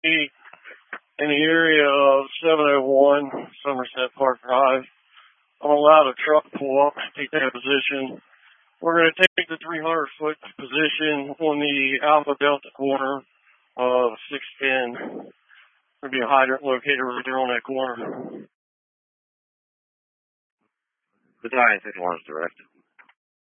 be in the area of 701 Somerset Park Drive. I'm allowed a truck pull up, take that position. We're going to take the 300-foot position on the Alpha Delta corner of 610. There'll be a hydrant located right there on that corner. Battalion 51 is directed.